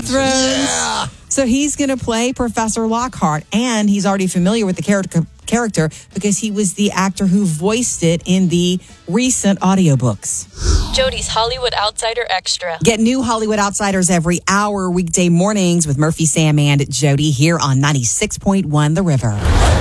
of Thrones. Yeah. So he's going to play Professor Lockhart, and he's already familiar with the character because he was the actor who voiced it in the recent audiobooks. Jody's Hollywood Outsider Extra. Get new Hollywood Outsiders every hour, weekday mornings with Murphy, Sam, and Jody here on 96.1 The River.